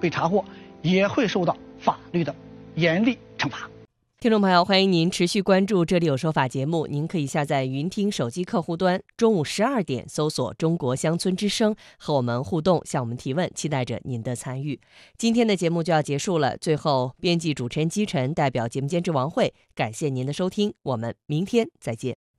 被查获，也会受到法律的严厉惩罚。 听众朋友，欢迎您持续关注《这里有说法》节目，您可以下载云听手机客户端，中午12点搜索中国乡村之声，和我们互动，向我们提问，期待着您的参与。今天的节目就要结束了，最后编辑主持人姬晨代表节目监制王慧，感谢您的收听，我们明天再见。